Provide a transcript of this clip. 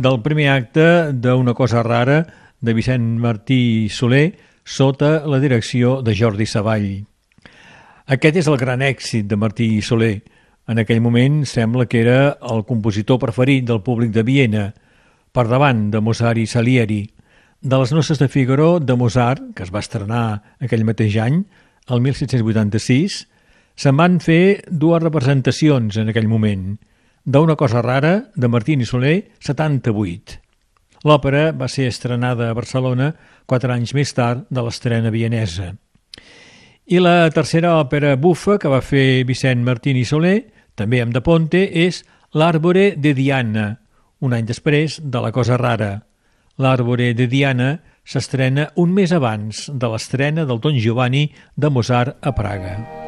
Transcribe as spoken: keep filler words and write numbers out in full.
del primer acte d'Una cosa rara de Vicent Martí Soler sota la direcció de Jordi Savall. Aquest és el gran èxit de Martí Soler. En aquell moment sembla que era el compositor preferit del públic de Viena, per davant de Mozart i Salieri. De les Noces de Figaro de Mozart, que es va estrenar aquell mateix any, el mil set-cents vuitanta-sis, se'n van fer dues representacions en aquell moment. d'Una cosa rara, de Martí Soler, setanta-vuit. L'òpera va ser estrenada a Barcelona quatre anys més tard de l'estrena vienesa. I la tercera òpera bufa que va fer Vicent Martí Soler, també amb De Ponte, és L'Arbore de Diana, un any després de La cosa rara. L'Arbore de Diana s'estrena un mes abans de l'estrena del Don Giovanni de Mozart a Praga.